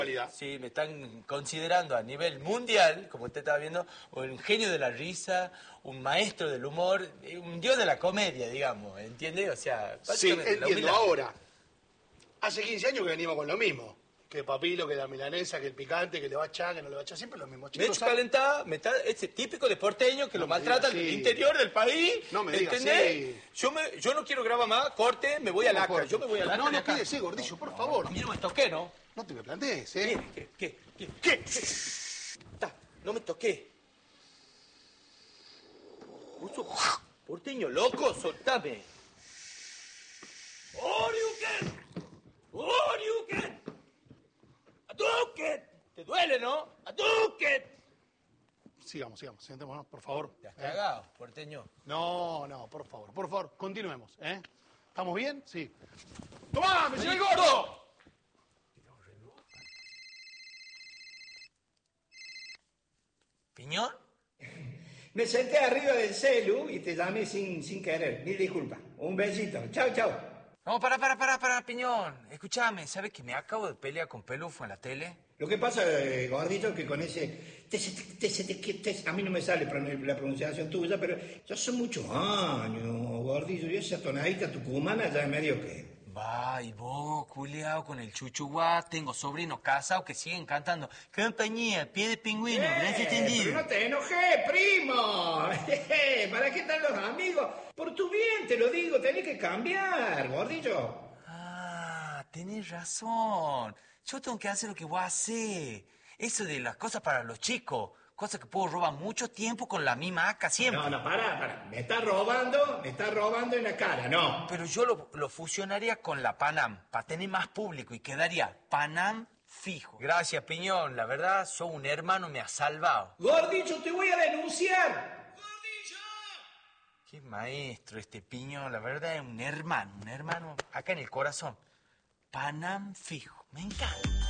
Sí, me están considerando a nivel mundial, como usted estaba viendo, un genio de la risa, un maestro del humor, un dios de la comedia, digamos, ¿entiende? O sea, Sí, básicamente, la entiendo. humildad. Ahora, hace 15 años que venimos con lo mismo. Que papilo, que la milanesa, que el picante, que le va a echar, que no le va a echar. Siempre lo mismo. Me Chicos, echo ¿saben? calentada, ese típico de porteño que No lo me diga maltratan así. del interior del país. No me diga ¿Entendés? así. Yo no quiero grabar más, corte, me voy a la corte? yo me voy a la No, no, quédese, gordillo, por favor. A mí no me toqué, ¿no? No te me plantees, ¿eh? ¿Qué? No me toqué. Uso porteño, loco, soltame. ¡Oriuken! ¡Oriuken! ¡Hadouken! ¿Te duele, no? ¡Hadouken! Sigamos, sentémonos, por favor. ¿Te has cagado, porteño? No, por favor, continuemos, ¿eh? ¿Estamos bien? Sí. ¡Tomá, me llevé el gordo! ¿Piñón? Me senté arriba del celu y te llamé sin querer. Mil disculpas. Un besito. Chao, chao. No, para, Piñón. Escúchame, ¿sabes que me acabo de pelear con Pelufo en la tele? Lo que pasa, gordito, que con ese... a mí no me sale la pronunciación tuya, pero ya son muchos años, gordito. Y esa tonadita tucumana ya es medio que... Va, y vos, culiao, con el chuchuá, tengo sobrinos casados que siguen cantando. Compañía, pie de pingüino, brazo extendido. Pero no te enojes, primo. ¿Para qué están los amigos? Por tu bien, te lo digo, tenés que cambiar, gordillo. Ah, tenés razón. Yo tengo que hacer lo que vos hacés. Eso de las cosas para los chicos. Cosas que puedo robar mucho tiempo con la misma AK siempre. No, para. Me está robando en la cara, no. Pero yo lo fusionaría con la Panam, para tener más público y quedaría Panam fijo. Gracias, Piñón. La verdad, sos un hermano, me has salvado. Gordillo, te voy a denunciar. Qué maestro este Piñón. La verdad es un hermano acá en el corazón. Panam fijo. Me encanta.